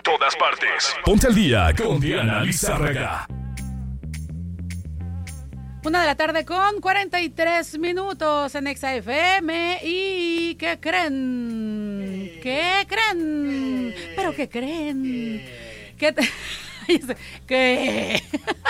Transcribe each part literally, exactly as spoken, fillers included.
todas partes. Ponte al día con Diana Lizárraga. Una de la tarde con cuarenta y tres minutos en Exa F M. ¿Y qué creen? ¿Qué creen? ¿Pero qué creen? ¿Qué? Te... ¿Qué?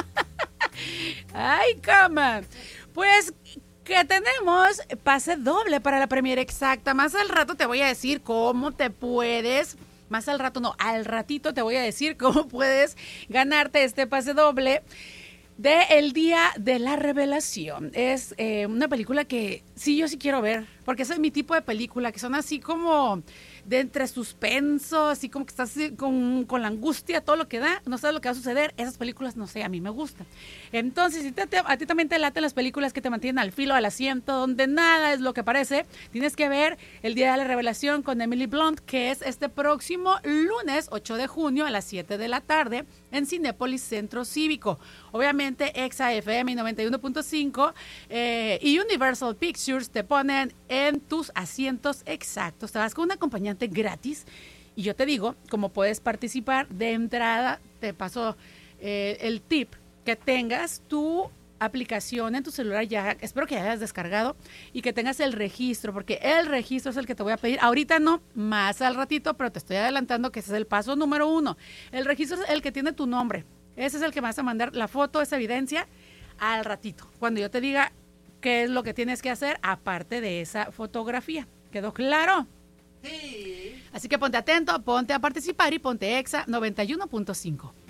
¡Ay, cama! Pues que tenemos pase doble para la Premier Exacta. Más al rato te voy a decir cómo te puedes... Más al rato, no, al ratito te voy a decir cómo puedes ganarte este pase doble de El Día de la Revelación. Es eh, una película que sí, yo sí quiero ver, porque ese es mi tipo de película, que son así como de entre suspenso, así como que estás con, con la angustia, todo lo que da, no sabes lo que va a suceder. Esas películas, no sé, a mí me gustan. Entonces, si te, te, a ti también te laten las películas que te mantienen al filo, al asiento, donde nada es lo que parece, tienes que ver El Día de la Revelación con Emily Blunt, que es este próximo lunes ocho de junio a las siete de la tarde en Cinépolis Centro Cívico. Obviamente, Exa F M noventa y uno punto cinco eh, y Universal Pictures te ponen en tus asientos exactos. Te vas con un acompañante gratis y yo te digo cómo puedes participar. De entrada te paso eh, el tip, que tengas tu aplicación en tu celular ya, espero que ya hayas descargado y que tengas el registro, porque el registro es el que te voy a pedir. Ahorita no, más al ratito, pero te estoy adelantando que ese es el paso número uno. El registro es el que tiene tu nombre. Ese es el que vas a mandar la foto, esa evidencia, al ratito, cuando yo te diga qué es lo que tienes que hacer aparte de esa fotografía. ¿Quedó claro? Sí. Así que ponte atento, ponte a participar y ponte Exa noventa y uno punto cinco.